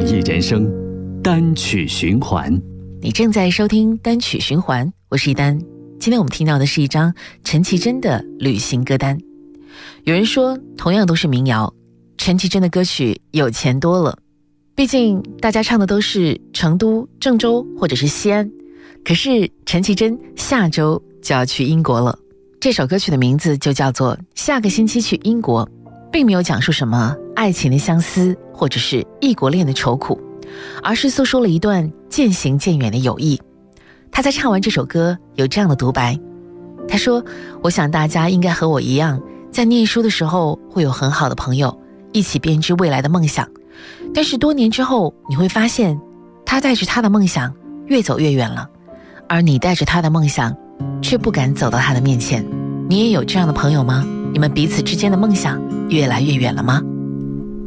意人生单曲循环。 你正在收听单曲循环，我是一丹。今天我们听到的是一张陈绮贞的旅行歌单。有人说同样都是民谣，陈绮贞的歌曲有钱多了，毕竟大家唱的都是成都、郑州或者是西安，可是陈绮贞下周就要去英国了。这首歌曲的名字就叫做下个星期去英国，并没有讲述什么爱情的相思或者是异国恋的愁苦，而是诉说了一段渐行渐远的友谊。他在唱完这首歌有这样的独白，他说，我想大家应该和我一样，在念书的时候会有很好的朋友，一起编织未来的梦想，但是多年之后你会发现，他带着他的梦想越走越远了，而你带着他的梦想却不敢走到他的面前。你也有这样的朋友吗？你们彼此之间的梦想越来越远了吗？